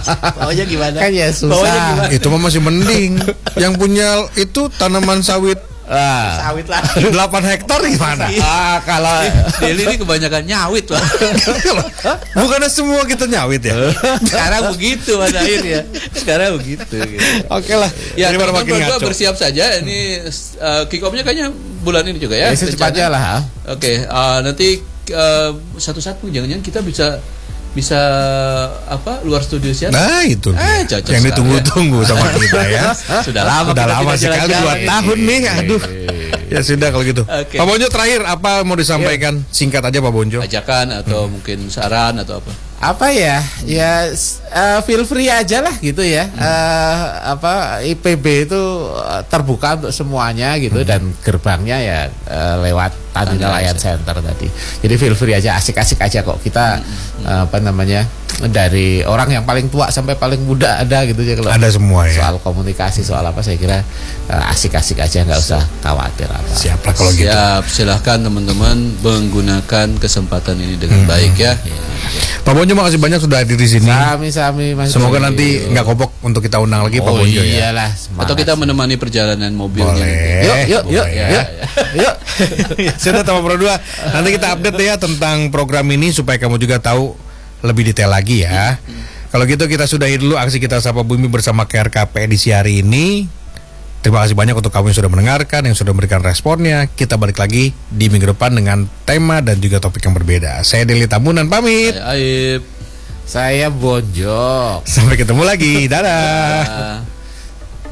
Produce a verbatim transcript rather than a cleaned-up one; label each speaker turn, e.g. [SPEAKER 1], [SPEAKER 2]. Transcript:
[SPEAKER 1] Pokoknya gimana?
[SPEAKER 2] Kan ya susah.
[SPEAKER 3] Itu mah masih mending. Yang punya itu tanaman sawit
[SPEAKER 2] Ah.
[SPEAKER 1] Sawit lah.
[SPEAKER 3] delapan hektar gimana?
[SPEAKER 2] Ah, kalau
[SPEAKER 1] Deli ini kebanyakan nyawit lah.
[SPEAKER 3] Bukannya semua kita nyawit ya?
[SPEAKER 1] Sekarang begitu pada akhirnya. Sekarang begitu. Gitu.
[SPEAKER 3] Oke lah.
[SPEAKER 1] Ya,
[SPEAKER 3] Daripada makin
[SPEAKER 1] teman-teman berdua
[SPEAKER 3] ngaco.
[SPEAKER 1] bersiap saja. Ini uh, kick off-nya kayaknya bulan ini juga ya.
[SPEAKER 2] ya, secepatnya lah.
[SPEAKER 1] Oke, uh, nanti uh, satu-satu jangan-jangan kita bisa bisa apa luar studio siapa?
[SPEAKER 3] Nah itu
[SPEAKER 1] Eh,
[SPEAKER 3] dia.
[SPEAKER 1] cocok
[SPEAKER 3] Yang
[SPEAKER 1] sekali
[SPEAKER 3] ditunggu-tunggu sama kita ya.
[SPEAKER 1] Sudah lama
[SPEAKER 3] Udah
[SPEAKER 1] kita
[SPEAKER 3] lama
[SPEAKER 1] tidak
[SPEAKER 3] sekali
[SPEAKER 1] jalan-jalan.
[SPEAKER 3] dua tahun nih. Aduh. Ya sudah kalau gitu.
[SPEAKER 1] Oke.
[SPEAKER 3] Pak Bonjo terakhir apa mau disampaikan? Singkat aja Pak Bonjo.
[SPEAKER 1] Ajakan atau mungkin saran atau apa?
[SPEAKER 2] Apa ya? Ya uh, feel free aja lah gitu ya. Uh, apa I P B itu uh, terbuka untuk semuanya gitu dan gerbangnya ya uh, lewat Tandina Layan Center tadi. Jadi feel free aja, asik-asik aja kok kita uh, apa namanya? Dari orang yang paling tua sampai paling muda ada gitu ya kalau
[SPEAKER 3] Ada semua ya.
[SPEAKER 2] soal komunikasi soal apa saya kira uh, asik-asik aja, nggak usah khawatir apa.
[SPEAKER 3] Siap lah kalau gitu.
[SPEAKER 1] Siap, silahkan teman-teman menggunakan kesempatan ini dengan baik ya.
[SPEAKER 3] Pak Bonjo makasih banyak sudah hadir di sini.
[SPEAKER 2] Sami-sami Mas.
[SPEAKER 3] Semoga nanti nggak kopok untuk kita undang lagi Pak
[SPEAKER 2] Oh
[SPEAKER 3] Bonjo ya.
[SPEAKER 2] iyalah.
[SPEAKER 1] Atau kita menemani perjalanan mobilnya.
[SPEAKER 3] Boleh.
[SPEAKER 2] Yuk, yuk, yuk,
[SPEAKER 3] Boleh.
[SPEAKER 2] yuk, yuk.
[SPEAKER 3] Sudah teman berdua. Nanti kita update ya tentang program ini supaya kamu juga tahu lebih detail lagi ya. Kalau gitu kita sudahi dulu aksi kita Sapa Bumi bersama K R K P edisi hari ini. Terima kasih banyak untuk kamu yang sudah mendengarkan, yang sudah memberikan responnya. Kita balik lagi di minggu depan dengan tema dan juga topik yang berbeda. Saya Deli Tambunan pamit.
[SPEAKER 1] Saya Aib.
[SPEAKER 2] Saya Bonjok.
[SPEAKER 3] Sampai ketemu lagi. Dadah.
[SPEAKER 1] Ah.